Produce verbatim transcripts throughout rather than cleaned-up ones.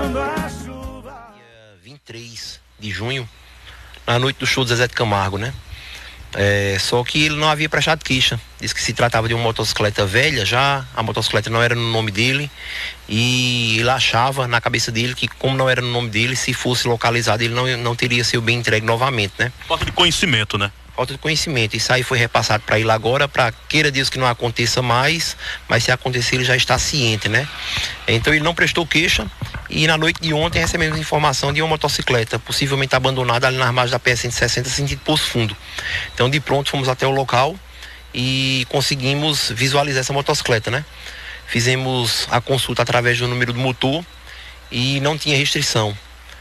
Dia vinte e três de junho, na noite do show do Zezé de Camargo, né? É, só que ele não havia prestado queixa. Disse que se tratava de uma motocicleta velha já, a motocicleta não era no nome dele, e ele achava na cabeça dele que, como não era no nome dele, se fosse localizado ele não, não teria seu bem entregue novamente, né? Falta de conhecimento, né? Falta de conhecimento. Isso aí foi repassado para ele agora, para queira Deus que não aconteça mais, mas se acontecer ele já está ciente, né? Então ele não prestou queixa e na noite de ontem recebemos informação de uma motocicleta, possivelmente abandonada ali na margem da P S cento e sessenta, sentido Poço Fundo. Então de pronto fomos até o local e conseguimos visualizar essa motocicleta, né? Fizemos a consulta através do número do motor e não tinha restrição.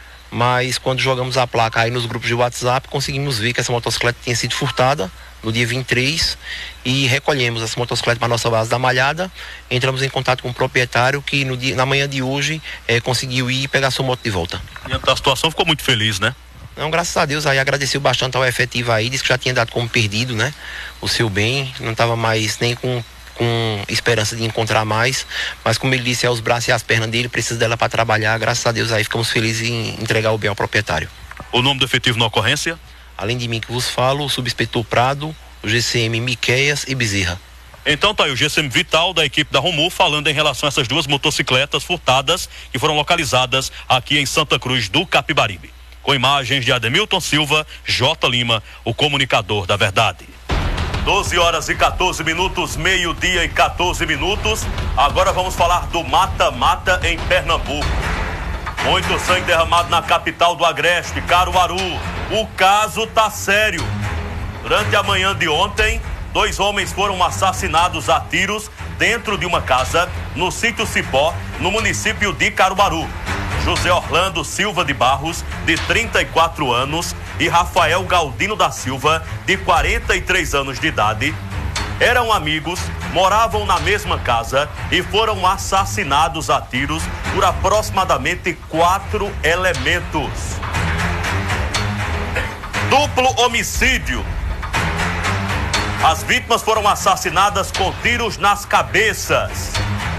Mas quando jogamos a placa aí nos grupos de WhatsApp, conseguimos ver que essa motocicleta tinha sido furtada no dia vinte e três e recolhemos essa motocicleta para a nossa base da Malhada. Entramos em contato com o proprietário que no dia, na manhã de hoje eh, conseguiu ir e pegar sua moto de volta. E a situação ficou muito feliz, né? Não, graças a Deus, aí agradeceu bastante ao efetivo aí, disse que já tinha dado como perdido, né? O seu bem, não estava mais nem com com esperança de encontrar mais, mas como ele disse, é os braços e as pernas dele, precisa dela para trabalhar, graças a Deus aí ficamos felizes em entregar o bem ao proprietário. O nome do efetivo na ocorrência? Além de mim que vos falo, o subinspetor Prado, o G C M Miqueias e Bezerra. Então tá aí o G C M Vital da equipe da Romu falando em relação a essas duas motocicletas furtadas que foram localizadas aqui em Santa Cruz do Capibaribe. Com imagens de Ademilton Silva, J. Lima, o comunicador da verdade. doze horas e quatorze minutos, meio-dia e quatorze minutos. Agora vamos falar do mata-mata em Pernambuco. Muito sangue derramado na capital do Agreste, Caruaru. O caso tá sério. Durante a manhã de ontem, dois homens foram assassinados a tiros dentro de uma casa no sítio Cipó, no município de Caruaru. José Orlando Silva de Barros, de trinta e quatro anos, e Rafael Galdino da Silva, de quarenta e três anos de idade, eram amigos, moravam na mesma casa e foram assassinados a tiros por aproximadamente quatro elementos. Duplo homicídio. As vítimas foram assassinadas com tiros nas cabeças.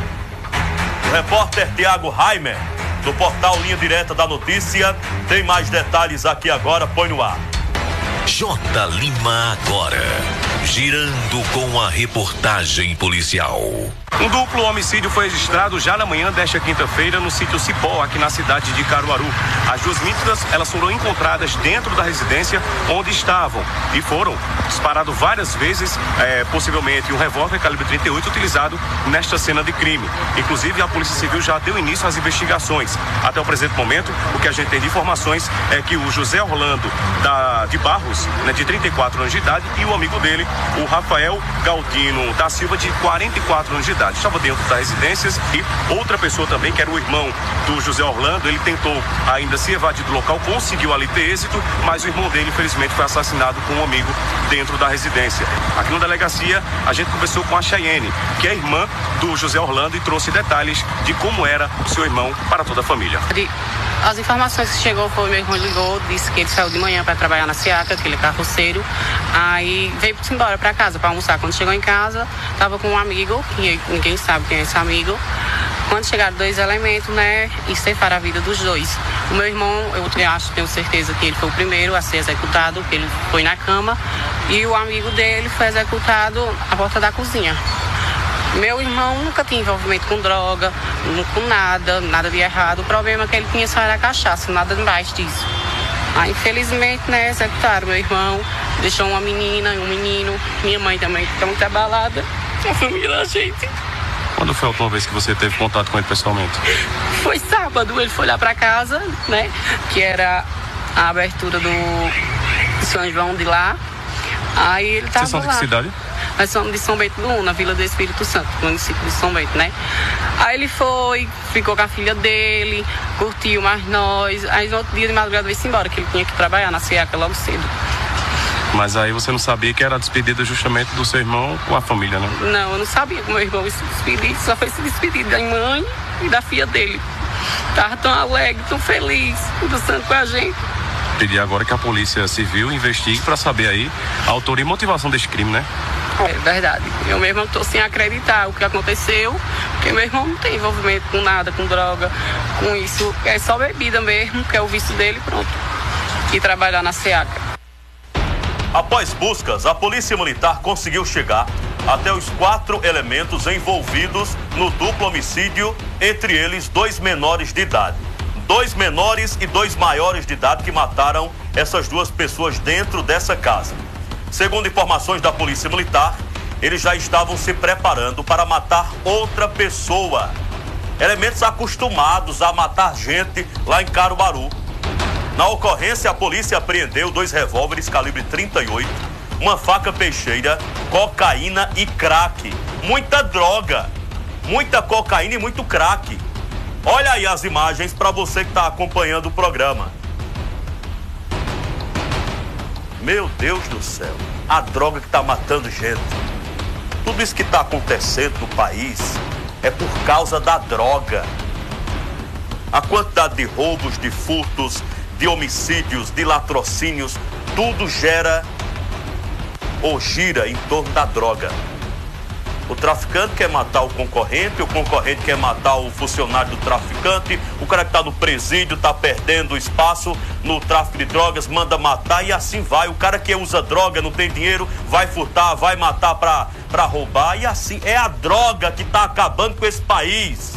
O repórter Tiago Raimer, do portal Linha Direta da Notícia, tem mais detalhes aqui agora, põe no ar. J. Lima agora, girando com a reportagem policial. Um duplo homicídio foi registrado já na manhã desta quinta-feira no sítio Cipó, aqui na cidade de Caruaru. As duas vítimas, elas foram encontradas dentro da residência onde estavam e foram disparadas várias vezes, é, possivelmente um revólver calibre trinta e oito utilizado nesta cena de crime. Inclusive, a Polícia Civil já deu início às investigações. Até o presente momento, o que a gente tem de informações é que o José Orlando da, de Barros, né, de trinta e quatro anos de idade, e o amigo dele, o Rafael Galdino da Silva, de quarenta e quatro anos de idade, estava dentro das residências. E outra pessoa também, que era o irmão do José Orlando, ele tentou ainda se evadir do local, conseguiu ali ter êxito, mas o irmão dele, infelizmente, foi assassinado com um amigo dentro da residência. Aqui na delegacia, a gente conversou com a Chayenne, que é irmã do José Orlando, e trouxe detalhes de como era o seu irmão para toda a família. As informações que chegou foi, meu irmão ligou, disse que ele saiu de manhã para trabalhar na Seaca, que ele é carroceiro, aí veio embora para casa para almoçar. Quando chegou em casa, estava com um amigo, que ninguém sabe quem é esse amigo. Quando chegaram dois elementos, né, e ceifaram a vida dos dois. O meu irmão, eu acho, tenho certeza que ele foi o primeiro a ser executado, que ele foi na cama, e o amigo dele foi executado à porta da cozinha. Meu irmão nunca tinha envolvimento com droga, com nada, nada de errado. O problema é que ele tinha só era cachaça, nada mais disso. Aí, infelizmente, né, executaram meu irmão, deixou uma menina e um menino. Minha mãe também fica muito abalada, a família da gente. Quando foi a última vez que você teve contato com ele pessoalmente? Foi sábado, ele foi lá pra casa, né, que era a abertura do São João de lá. Aí ele tava lá. Vocês são de que cidade? Nós somos de São Bento do Una, na Vila do Espírito Santo, no município de São Bento, né? Aí ele foi, ficou com a filha dele, curtiu mais nós. Aí no outro dia de madrugada veio-se embora, que ele tinha que trabalhar na Seaca logo cedo. Mas aí você não sabia que era a despedida justamente do seu irmão com a família, né? Não, eu não sabia que meu irmão ia se despedir, só foi se despedir da mãe e da filha dele. Tava tão alegre, tão feliz, dançando com a gente. Pedir agora que a Polícia Civil investigue para saber aí a autoria e motivação desse crime, né? É verdade. Eu mesmo estou sem acreditar o que aconteceu, porque meu irmão não tem envolvimento com nada, com droga, com isso. É só bebida mesmo, que é o vício dele, pronto. E trabalhar na SEACA. Após buscas, a Polícia Militar conseguiu chegar até os quatro elementos envolvidos no duplo homicídio, entre eles dois menores de idade. Dois menores e dois maiores de idade que mataram essas duas pessoas dentro dessa casa. Segundo informações da Polícia Militar, eles já estavam se preparando para matar outra pessoa. Elementos acostumados a matar gente lá em Caruaru. Na ocorrência, a polícia apreendeu dois revólveres calibre trinta e oito, uma faca peixeira, cocaína e crack. Muita droga, muita cocaína e muito crack. Olha aí as imagens para você que está acompanhando o programa. Meu Deus do céu, a droga que está matando gente. Tudo isso que está acontecendo no país é por causa da droga. A quantidade de roubos, de furtos, de homicídios, de latrocínios, tudo gera ou gira em torno da droga. O traficante quer matar o concorrente, o concorrente quer matar o funcionário do traficante, o cara que está no presídio está perdendo espaço no tráfico de drogas, manda matar e assim vai. O cara que usa droga, não tem dinheiro, vai furtar, vai matar para para roubar e assim. É a droga que está acabando com esse país.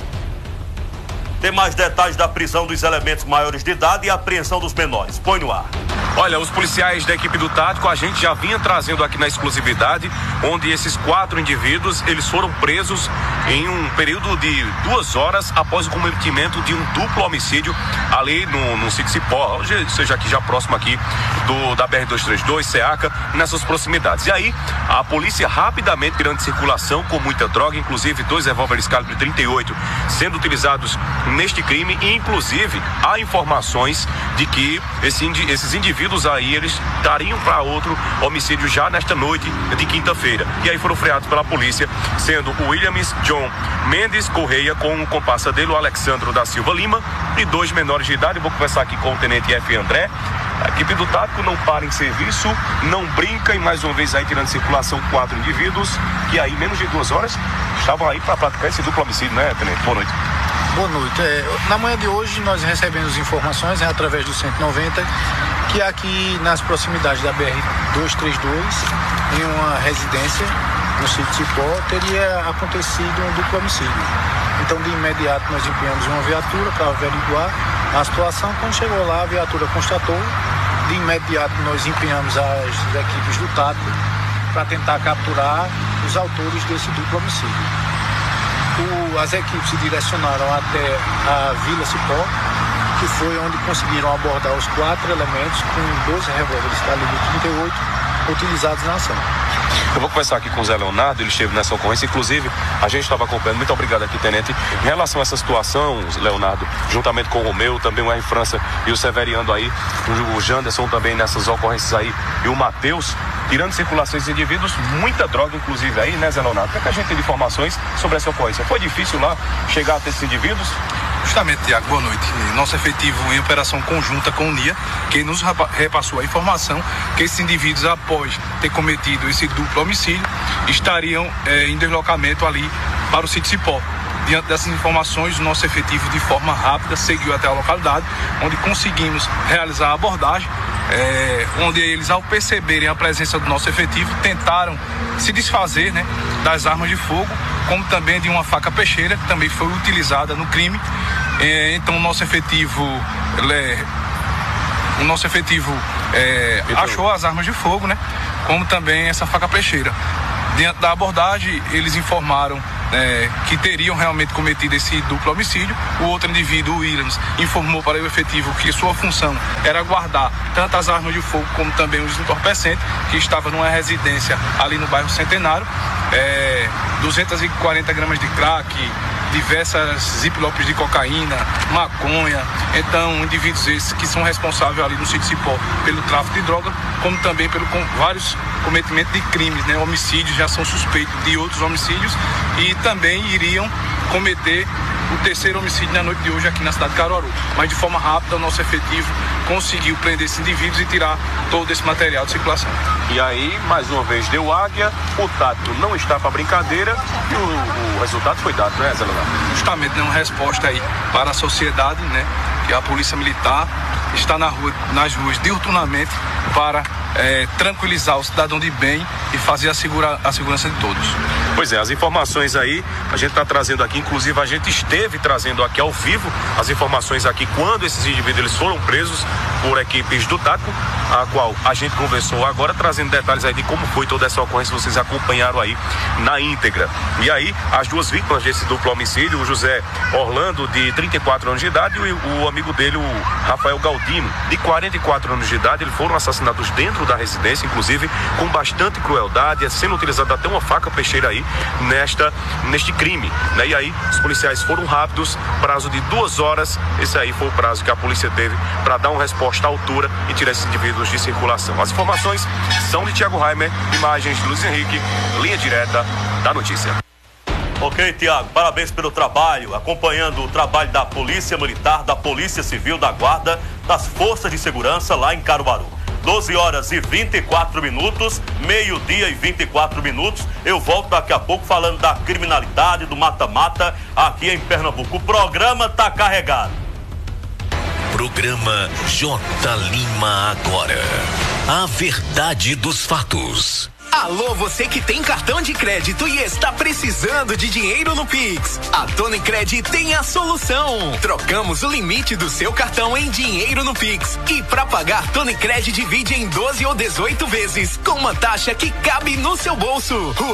Tem mais detalhes da prisão dos elementos maiores de idade e a apreensão dos menores. Põe no ar. Olha, os policiais da equipe do Tático, a gente já vinha trazendo aqui na exclusividade, onde esses quatro indivíduos, eles foram presos em um período de duas horas após o cometimento de um duplo homicídio ali no, no sítio Cipó, ou seja, aqui já próximo aqui do, da B R duzentos e trinta e dois, SEACA, nessas proximidades. E aí, a polícia rapidamente tirando de circulação com muita droga, inclusive dois revólveres calibre trinta e oito sendo utilizados neste crime, e inclusive há informações de que esse, esses indivíduos aí, eles estariam para outro homicídio já nesta noite de quinta-feira. E aí foram freados pela polícia, sendo o Williams John Mendes Correia com o comparsa dele, o Alexandro da Silva Lima, e dois menores de idade. Vou conversar aqui com o Tenente F. André. A equipe do Tático não para em serviço, não brinca, e mais uma vez aí tirando de circulação quatro indivíduos que aí, menos de duas horas, estavam aí para praticar esse duplo homicídio, né, Tenente? Boa noite. Boa noite. É, na manhã de hoje nós recebemos informações, né, através do cento e noventa, que aqui nas proximidades da B R duzentos e trinta e dois, em uma residência no sítio Cipó, teria acontecido um duplo homicídio. Então, de imediato, nós empenhamos uma viatura para averiguar a situação. Quando chegou lá, a viatura constatou. De imediato, nós empenhamos as equipes do Tático para tentar capturar os autores desse duplo homicídio. O, as equipes se direcionaram até a Vila Cipó, que foi onde conseguiram abordar os quatro elementos com doze revólveres calibre trinta e oito utilizados na ação. Eu vou conversar aqui com o Zé Leonardo, ele esteve nessa ocorrência, inclusive a gente estava acompanhando. Muito obrigado aqui, Tenente. Em relação a essa situação, Leonardo, juntamente com o Romeu, também o R. França e o Severiano aí, o Janderson também nessas ocorrências aí, e o Matheus, tirando circulações de indivíduos, muita droga inclusive aí, né, Zé Leonardo? O que, é que a gente tem de informações sobre essa ocorrência? Foi difícil lá chegar até esses indivíduos? Justamente, Tiago, boa noite. Nosso efetivo em operação conjunta com o N I A, que nos repassou a informação que esses indivíduos, após ter cometido esse duplo homicídio, estariam eh, em deslocamento ali para o sítio Cipó. Diante dessas informações, o nosso efetivo, de forma rápida, seguiu até a localidade, onde conseguimos realizar a abordagem, é, onde eles, ao perceberem a presença do nosso efetivo, tentaram se desfazer, né, das armas de fogo, como também de uma faca peixeira, que também foi utilizada no crime. É, então, o nosso efetivo, é, o nosso efetivo é, achou as armas de fogo, né, como também essa faca peixeira. Diante da abordagem, eles informaram É, que teriam realmente cometido esse duplo homicídio. O outro indivíduo, o Williams, informou para o efetivo que sua função era guardar tanto as armas de fogo como também os entorpecentes, que estava numa residência ali no bairro Centenário. É, duzentas e quarenta gramas de crack, diversas ziplocs de cocaína, maconha, Então, indivíduos esses que são responsáveis ali no sítio Cipó pelo tráfico de droga, como também pelo com vários cometimentos de crimes, né? Homicídios, já são suspeitos de outros homicídios e também iriam cometer o terceiro homicídio na noite de hoje aqui na cidade de Caruaru. Mas de forma rápida o nosso efetivo conseguiu prender esses indivíduos e tirar todo esse material de circulação. E aí, mais uma vez, deu águia, o tático não está para brincadeira e o, o resultado foi dado, né, Zé Leonardo? Justamente, né, uma resposta aí para a sociedade, né, que a Polícia Militar está na rua, nas ruas diuturnamente para é, tranquilizar o cidadão de bem e fazer a, segura, a segurança de todos. Pois é, as informações aí, a gente está trazendo aqui, inclusive a gente esteve trazendo aqui ao vivo as informações aqui quando esses indivíduos eles foram presos por equipes do tático, a qual a gente conversou agora, trazendo detalhes aí de como foi toda essa ocorrência, vocês acompanharam aí na íntegra. E aí, as duas vítimas desse duplo homicídio, o José Orlando, de trinta e quatro anos de idade, e o, o amigo dele, o Rafael Galdino, de quarenta e quatro anos de idade, eles foram assassinados dentro da residência, inclusive com bastante crueldade, sendo utilizada até uma faca peixeira aí nesta, neste crime, né? E aí os policiais foram rápidos, prazo de duas horas, esse aí foi o prazo que a polícia teve para dar uma resposta à altura e tirar esses indivíduos de circulação. As informações são de Thiago Reimer, imagens de Luiz Henrique, linha direta da notícia. Ok, Tiago, parabéns pelo trabalho, acompanhando o trabalho da Polícia Militar, da Polícia Civil, da Guarda, das Forças de Segurança lá em Caruaru. doze horas e vinte e quatro minutos, meio-dia e vinte e quatro minutos. Eu volto daqui a pouco falando da criminalidade, do mata-mata aqui em Pernambuco. O programa tá carregado. Programa J. Lima Agora. A verdade dos fatos. Alô, você que tem cartão de crédito e está precisando de dinheiro no Pix. A Tonicred tem a solução. Trocamos o limite do seu cartão em dinheiro no Pix. E para pagar, Tonicred divide em doze ou dezoito vezes, com uma taxa que cabe no seu bolso.